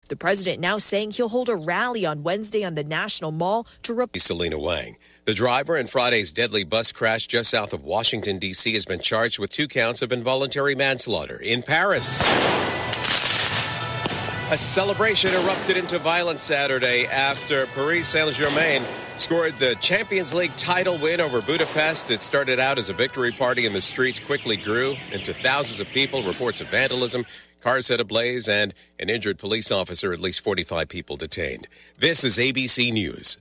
The president now saying he'll hold a rally on Wednesday on the National Mall to Selena Wang. The driver in Friday's deadly bus crash just south of Washington, D.C. has been charged with 2 counts of involuntary manslaughter. In Paris, a celebration erupted into violence Saturday after Paris Saint-Germain scored the Champions League title win over Budapest. It started out as a victory party in the streets, quickly grew into thousands of people, reports of vandalism, cars set ablaze, and an injured police officer, at least 45 people detained. This is ABC News.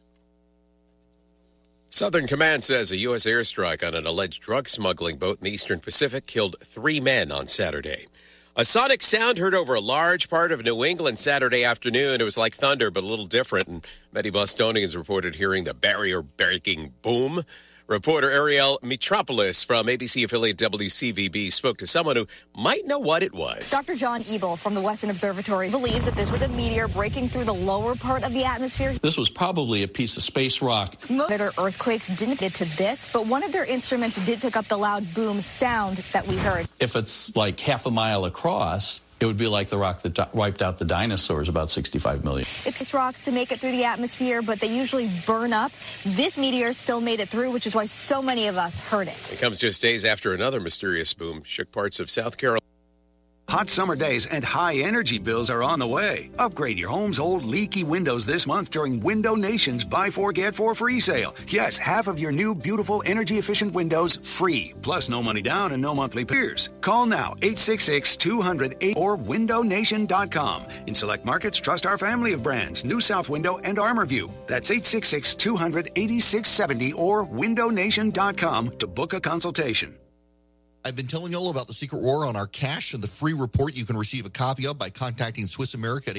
Southern Command says a U.S. airstrike on an alleged drug smuggling boat in the Eastern Pacific killed 3 men on Saturday. A sonic sound heard over a large part of New England Saturday afternoon. It was like thunder, but a little different, and many Bostonians reported hearing the barrier-breaking boom. Reporter Ariel Metropolis from ABC affiliate WCVB spoke to someone who might know what it was. Dr. John Ebel from the Weston Observatory believes that this was a meteor breaking through the lower part of the atmosphere. This was probably a piece of space rock. Monitor earthquakes didn't get to this, but one of their instruments did pick up the loud boom sound that we heard. If it's like half a mile across, it would be like the rock that wiped out the dinosaurs about 65 million. It's rocks to make it through the atmosphere, but they usually burn up. This meteor still made it through, which is why so many of us heard it. It comes just days after another mysterious boom shook parts of South Carolina. Hot summer days and high energy bills are on the way. Upgrade your home's old leaky windows this month during Window Nation's Buy 4 Get 4 free sale. Yes, half of your new beautiful energy efficient windows free. Plus no money down and no monthly pays. Call now 866-200-8 or windownation.com. In select markets, trust our family of brands, New South Window and ArmorView. That's 866-200-8670 or windownation.com to book a consultation. I've been telling you all about the Secret War on our cash and the free report you can receive a copy of by contacting Swiss America at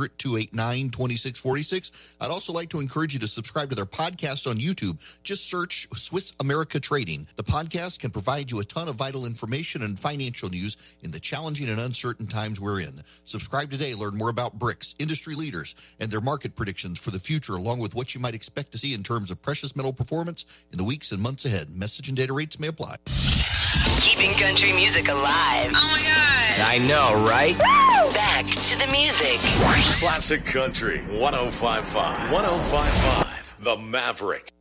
800-289-2646. I'd also like to encourage you to subscribe to their podcast on YouTube. Just search Swiss America Trading. The podcast can provide you a ton of vital information and financial news in the challenging and uncertain times we're in. Subscribe today. Learn more about BRICS, industry leaders, and their market predictions for the future, along with what you might expect to see in terms of precious metal performance in the weeks and months ahead. Message and data rates may apply. Keeping country music alive. Oh my God. I know, right? Woo! Back to the music. Classic Country 105.5. 105.5. The Maverick.